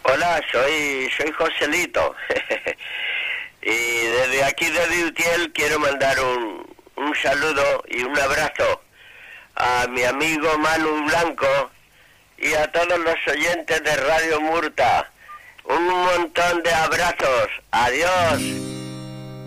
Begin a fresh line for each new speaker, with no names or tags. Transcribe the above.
Hola, soy Joselito. Y desde aquí de Utiel quiero mandar un saludo y un abrazo a mi amigo Manu Blanco y a todos los oyentes de Radio Murta. Un montón de abrazos. Adiós.